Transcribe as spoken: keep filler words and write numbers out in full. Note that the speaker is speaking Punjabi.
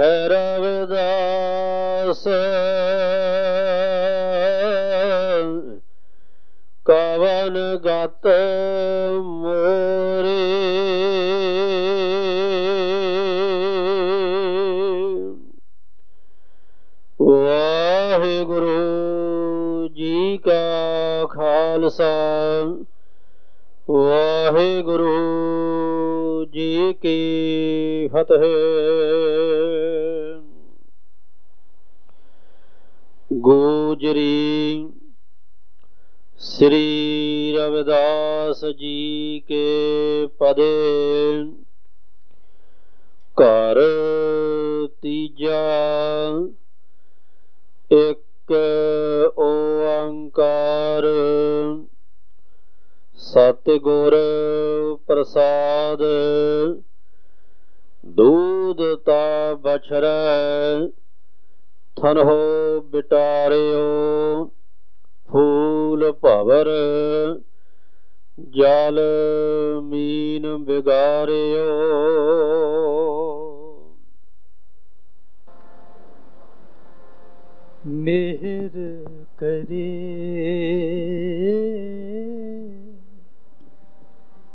ਰਵਿਦਾਸ ਕਵਨ ਗਤ ਮੋਰੇ ਵਾਹਿਗੁਰੂ ਜੀ ਕਾ ਖਾਲਸਾ ਵਾਹਿਗੁਰੂ ਜੀ ਕੀ ਫਤਿਹ। ਗੋਜਰੀ ਸ੍ਰੀ ਰਵਿਦਾਸ ਜੀ ਕੇ ਪਦੇ ਘਰ ਤੀਜਾ ਇੱਕ ਓੰਕਾਰ ਸਤਿਗੁਰ ਪ੍ਰਸਾਦ ਦੂਧ ਤਾ ਬਛਰੈ ਥਨਹੁ ਬਿਟਾਰਿਓ ਫੂਲ ਭਵਰ ਜਲ ਮੀਨ ਬਿਗਾਰਿਓ। ਮਿਹਰ ਕਰੇ